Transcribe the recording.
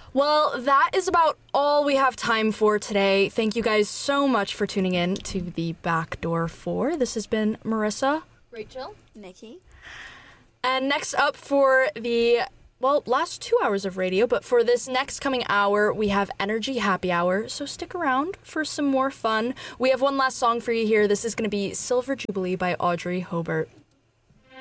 Well, that is about all we have time for today. Thank you guys so much for tuning in to the Backdoor 4. This has been Marissa, Rachel, Nikki. and next up for the last 2 hours of radio, but for this next coming hour, we have Energy Happy Hour, so stick around for some more fun. We have one last song for you here. This is going to be Silver Jubilee by Audrey Hobart.